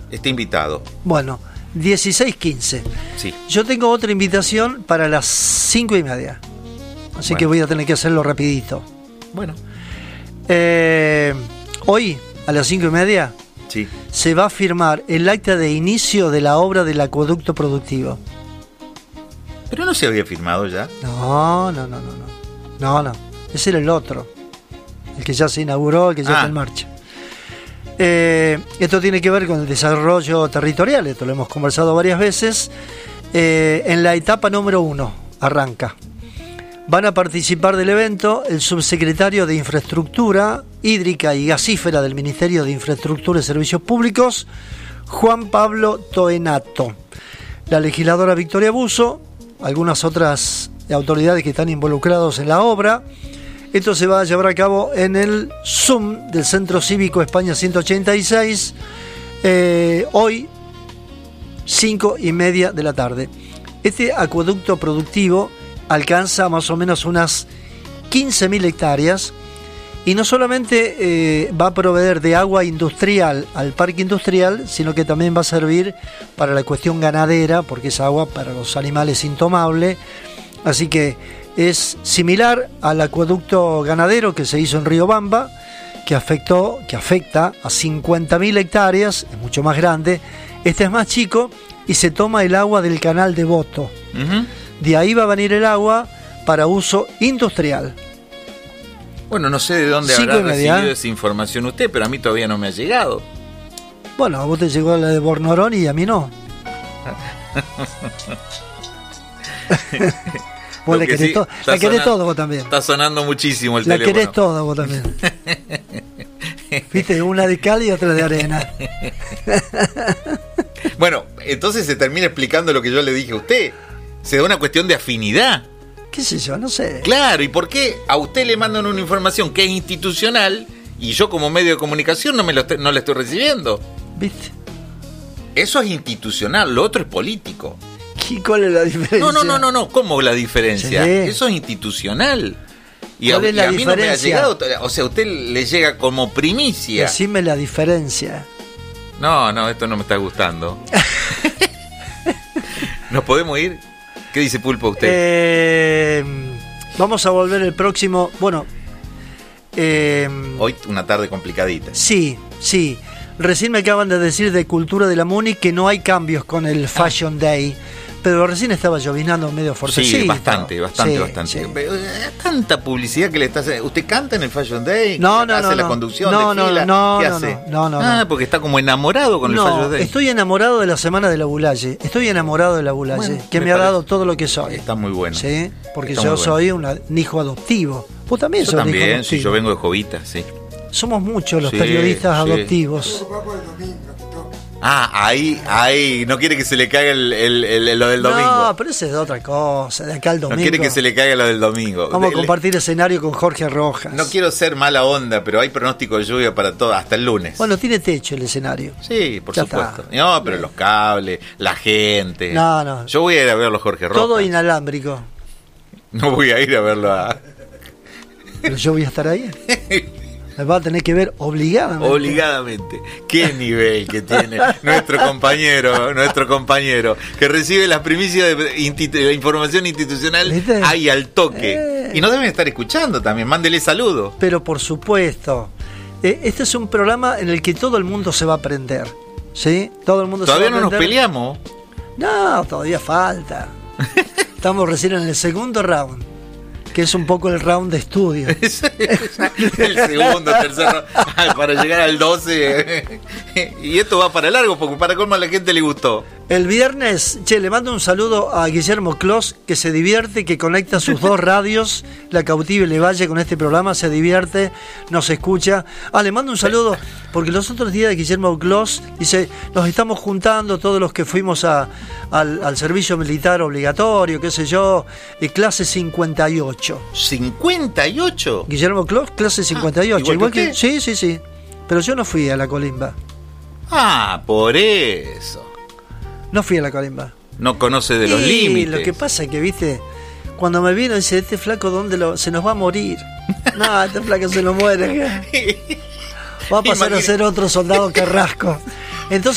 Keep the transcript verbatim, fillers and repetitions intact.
está invitado. Bueno, dieciséis quince. Sí. Yo tengo otra invitación para las cinco y media. Así Bueno. que voy a tener que hacerlo rapidito. Bueno. Eh, hoy, a las cinco y media, Sí. se va a firmar el acta de inicio de la obra del acueducto productivo. Pero no se había firmado ya. No, no, no, no, no. No, no. Ese era el otro. El que ya se inauguró, el que ya Ah. está en marcha. Eh, esto tiene que ver con el desarrollo territorial, esto lo hemos conversado varias veces. Eh, en la etapa número uno arranca. Van a participar del evento el subsecretario de Infraestructura Hídrica y Gasífera del Ministerio de Infraestructura y Servicios Públicos, Juan Pablo Toenato, la legisladora Victoria Buzo, algunas otras autoridades que están involucrados en la obra. Esto se va a llevar a cabo en el Zoom del Centro Cívico España ciento ochenta y seis, eh, hoy, cinco y media de la tarde. Este acueducto productivo alcanza más o menos unas quince mil hectáreas y no solamente eh, va a proveer de agua industrial al parque industrial, sino que también va a servir para la cuestión ganadera, porque es agua para los animales intomable. Así que es similar al acueducto ganadero que se hizo en Riobamba, que afectó, que afecta a cincuenta mil hectáreas, es mucho más grande. Este es más chico y se toma el agua del canal de Boto. Uh-huh. De ahí va a venir el agua para uso industrial. Bueno, no sé de dónde Cinco habrá y media. recibido esa información usted, pero a mí todavía no me ha llegado. Bueno, a vos te llegó la de Bornorón y a mí no. Vos Lo le que querés, sí, to- está la querés sonando- todo vos también. Está sonando muchísimo el La teléfono. querés todo vos también. Viste, una de cal y otra de arena. Bueno, entonces se termina explicando lo que yo le dije a usted. Se da una cuestión de afinidad. ¿Qué sé yo? No sé. Claro, ¿y por qué a usted le mandan una información que es institucional y yo como medio de comunicación no me lo estoy- no la estoy recibiendo? ¿Viste? Eso es institucional, lo otro es político. ¿Y cuál es la diferencia? No, no, no, no, no. ¿Cómo la diferencia? Sí. Eso es institucional. Y a, ¿Cuál es y la a mí no me ha diferencia? llegado, o sea, a usted le llega como primicia. Decime la diferencia. No, no, esto no me está gustando. ¿Nos podemos ir? ¿Qué dice Pulpo usted? Eh, vamos a volver el próximo. Bueno, eh, Hoy una tarde complicadita. sí, sí. Recién me acaban de decir de Cultura de la Muni que no hay cambios con el Fashion Day. Pero recién estaba llovinando medio fuertecito. Sí, bastante, bastante, Sí, bastante. sí. Pero, eh, tanta publicidad que le está haciendo. ¿Usted canta en el Fashion Day? No, no, ¿Hace no, la no. conducción? No, no, desfila? no, ¿Qué no, hace? no, no, no, Ah, no. porque está como enamorado con el No, Fashion Day. estoy enamorado de la Semana de la Bulaye. Estoy enamorado de la Bulaye, Bueno, que me me, ha parece- dado todo lo que soy. Está muy bueno. Sí, porque Está yo muy bueno. soy una- un hijo adoptivo. Vos también Yo sos un hijo también, adoptivo. sí, yo vengo de Jovita, sí. Somos muchos los Sí, periodistas sí. adoptivos. Ah, ahí, ahí, no quiere que se le caiga el, el- el- lo del domingo. No, pero ese es de otra cosa, de acá al No domingo. quiere que se le caiga lo del domingo. Vamos a Le- compartir escenario con Jorge Rojas. No quiero ser mala onda, pero hay pronóstico de lluvia para todo, hasta el lunes. Bueno, tiene techo el escenario. Sí, por Ya supuesto. está. No, pero los cables, la gente. No, no. Yo voy a ir a verlo a Jorge Rojas. Todo inalámbrico. No voy a ir a verlo a... Pero yo voy a estar ahí. Me va a tener que ver obligadamente. Obligadamente. Qué nivel que tiene nuestro compañero, nuestro compañero, que recibe las primicias de, insti- de la información institucional ¿Viste? ahí al toque. Eh. Y nos deben estar escuchando también. Mándele saludos. Pero por supuesto. Eh, este es un programa en el que todo el mundo se va a aprender. ¿Sí? Todo el mundo Todavía se va no a nos aprender. peleamos. No, todavía falta. Estamos recién en el segundo round, que es un poco el round de estudio. el segundo, tercero, para llegar al doce. Y esto va para largo, porque para colmo a la gente le gustó. El viernes, che, le mando un saludo a Guillermo Clos, que se divierte, que conecta sus dos radios, La Cautiva y Le Valle, con este programa, se divierte, nos escucha. Ah, le mando un saludo, porque los otros días Guillermo Clos dice, nos estamos juntando todos los que fuimos a, al, al servicio militar obligatorio, qué sé yo, y clase cincuenta y ocho. ¿cincuenta y ocho? Guillermo Clos, clase cincuenta y ocho. Ah, igual igual que que, usted. sí, sí, sí. Pero yo no fui a la colimba. Ah, por eso. No fui a la colimba. No conoce de los Y límites. lo que pasa es que, viste, cuando me vino dice, este flaco, ¿dónde lo, se nos va a morir? No, este flaco se nos muere. Va a pasar Imagina- a ser otro soldado Carrasco. Entonces